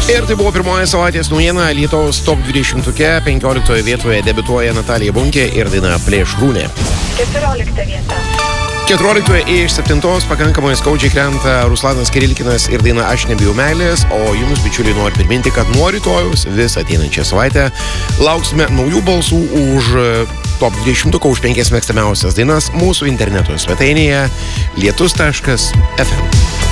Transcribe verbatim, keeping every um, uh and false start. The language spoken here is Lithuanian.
Ir tai buvo pirmoji savaitės naujiena Lietuvos top dvidešimtuke. penkioliktoje vietoje debiutuoja Natalija Bunkė ir daina Plėšrūnė. keturiolikta vieta. keturioliktoje iš septintos pakankamai skaudžiai krenta Ruslanas Kirilkinas ir daina Aš nebijau meilės, o jums, bičiuliai, noriu priminti, kad nuo rytojaus vis ateinančią savaitę lauksime naujų balsų už top dvidešimtuką, už penkias mėgstamiausias dainas mūsų interneto svetainėje lietus taškas ef em.